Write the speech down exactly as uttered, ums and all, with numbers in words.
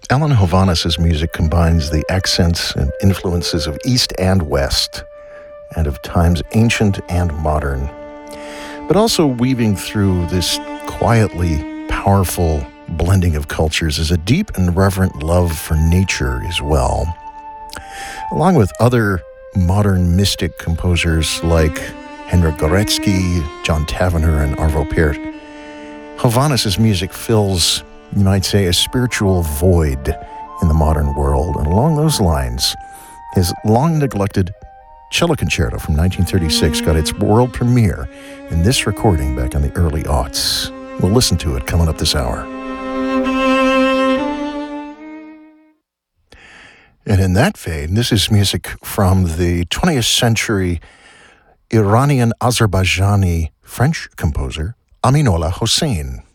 Alan Hovhaness' music combines the accents and influences of East and West, and of times ancient and modern, but also weaving through this quietly powerful blending of cultures is a deep and reverent love for nature as well. Along with other modern mystic composers like Henryk Górecki, John Tavener, and Arvo Pärt, Hovhaness' music fills, you might say, a spiritual void in the modern world. And along those lines, his long-neglected cello concerto from nineteen thirty-six got its world premiere in this recording back in the early aughts. We'll listen to it coming up this hour. And in that vein, this is music from the twentieth century Iranian-Azerbaijani French composer Aminollah Hossein.